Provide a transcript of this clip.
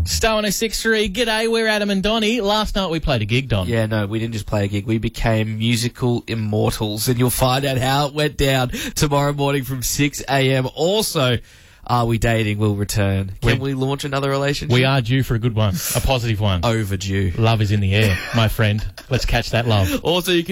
Star 106.3, g'day, we're Adam and Donnie. Last night we played a gig, Don. Yeah, no, we didn't just play a gig. We became musical immortals, and you'll find out how it went down tomorrow morning from 6 a.m. Also, Are We Dating will return. Can we launch another relationship? We are due for a good one, a positive one. Overdue. Love is in the air, my friend. Let's catch that love. Also, you can